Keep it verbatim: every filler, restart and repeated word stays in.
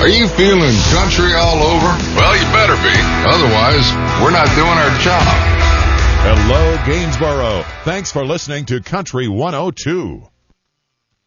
Are you feeling country all over? Well, you better be. Otherwise, we're not doing our job. Hello, Gainsboro. Thanks for listening to Country one oh two.